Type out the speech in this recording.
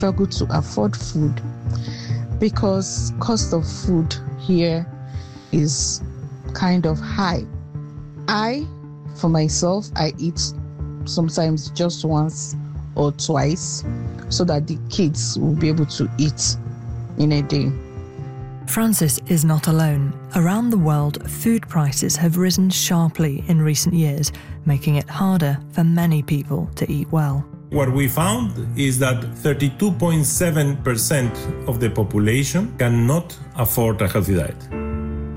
struggle to afford food because cost of food here is kind of high. For myself, I eat sometimes just once or twice so that the kids will be able to eat in a day. Frances is not alone. Around the world, food prices have risen sharply in recent years, making it harder for many people to eat well. What we found is that 32.7% of the population cannot afford a healthy diet.